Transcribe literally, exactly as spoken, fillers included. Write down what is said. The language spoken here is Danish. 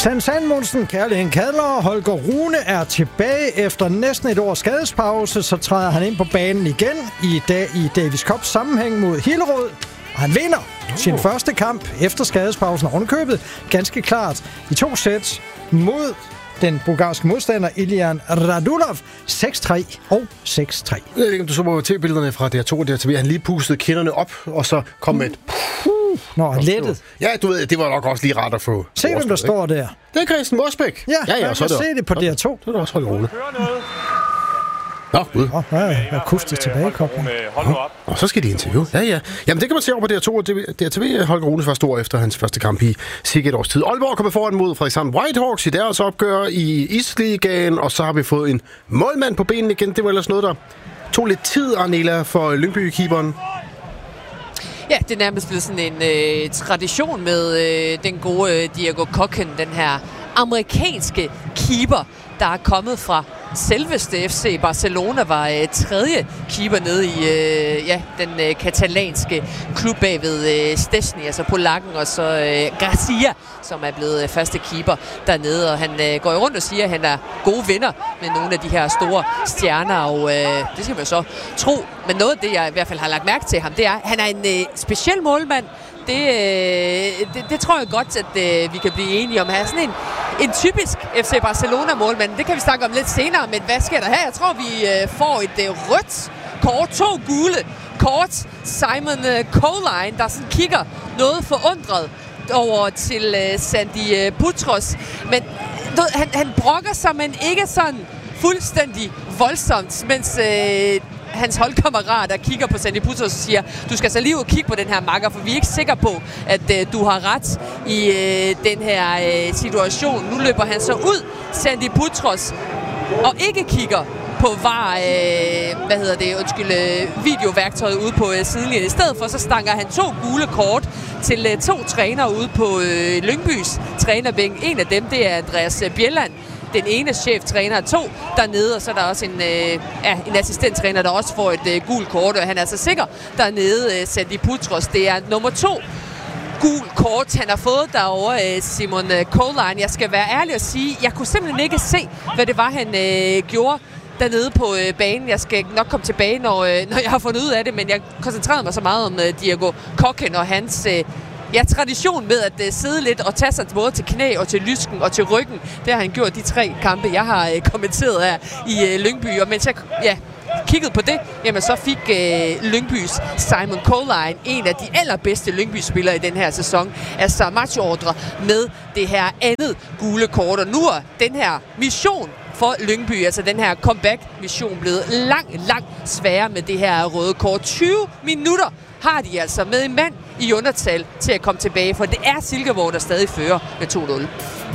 Sanne Salomonsen, Kærligheden kalder. Holger Rune er tilbage efter næsten et års skadespause, så træder han ind på banen igen i dag i Davis Cup sammenhæng mod Hillerød. Og han vinder oh. sin første kamp efter skadespausen ovenkøbet ganske klart i to sæt mod den bulgarske modstander Ilian Radulov seks tre og seks tre. Jeg ved ikke, om du så på T V-billederne fra D R to og D R T V. Han lige pustede kinderne op, og så kom med et... Nå, lettet. Ja, du ved, det var nok også lige rart at få... Se, hvem der står der. Det er Christian Mosbæk. Ja, ja, ja, så kan se det på D R to. Det er også Holger Rune. Nå, gud. Åh, ja, ja, akustisk tilbagekobling. Og så skal de interviewe. Ja, ja. Jamen, det kan man se over på D R to og D R T V. Holger Rune første år efter hans første kamp i cirka et års tid. Aalborg kommer foran mod Frederikshavn Whitehawks i deres opgør i Isligaen, og så har vi fået en målmand på benene igen. Det var ellers noget, der tog lidt tid, Arnela, for Lyngby-keeperen. Ja, det er nærmest blevet sådan en øh, tradition med øh, den gode øh, Diego Kochen, den her amerikanske keeper, der er kommet fra selveste F C Barcelona, var øh, tredje keeper nede i øh, ja, den øh, katalanske klub bag ved øh, Stesny, altså Polakken, og så øh, Garcia, som er blevet øh, første keeper dernede, og han øh, går rundt og siger, at han er gode venner med nogle af de her store stjerner, og øh, det skal man så tro. Men noget af det, jeg i hvert fald har lagt mærke til ham, det er, at han er en øh, speciel målmand. Det, øh, det, det tror jeg godt, at øh, vi kan blive enige om. Han er sådan en, en typisk F C Barcelona-målmand. Det kan vi snakke om lidt senere, men hvad sker der her? Jeg tror, vi øh, får et øh, rødt kort, to gule kort. Simon øh, Coline, der sådan kigger noget forundret over til øh, Sandy øh, Putros. Men øh, han, han brokker sig, men ikke sådan fuldstændig voldsomt, mens... Øh, hans holdkammerater kigger på Sandy Putros og siger, du skal så lige ud og kigge på den her makker, for vi er ikke sikre på, at øh, du har ret i øh, den her øh, situation. Nu løber han så ud, Sandy Putros, og ikke kigger på var, øh, hvad hedder det, undskyld, øh, videoværktøjet ude på øh, sidelinjen. I stedet for, så stanger han to gule kort til øh, to trænere ude på øh, Lyngbys trænerbænk. En af dem, det er Andreas Bjelland, den ene cheftræner, to dernede, og så er der også en, øh, ja, en assistenttræner, der også får et øh, gult kort, og han er så sikker dernede, øh, Sandy Putros. Det er nummer to gul kort, han har fået derovre, øh, Simon øh, Coline. Jeg skal være ærlig og sige, jeg kunne simpelthen ikke se, hvad det var, han øh, gjorde dernede på øh, banen. Jeg skal nok komme tilbage, når, øh, når jeg har fundet ud af det, men jeg koncentrerede mig så meget om øh, Diego Kochen og hans... Øh, Ja, tradition med at uh, sidde lidt og tage sig både til knæ og til lysken og til ryggen. Det har han gjort de tre kampe, jeg har uh, kommenteret her i uh, Lyngby. Og mens jeg ja, kiggede på det, jamen så fik uh, Lyngbys Simon Coline, en af de allerbedste Lyngby-spillere i den her sæson, altså matchordre med det her andet gule kort. Og nu er den her mission for Lyngby, altså den her comeback-mission, blevet langt, langt sværere med det her røde kort. tyve minutter har de altså med en mand i undertal til at komme tilbage, for det er Silkeborg, der stadig fører med to nul.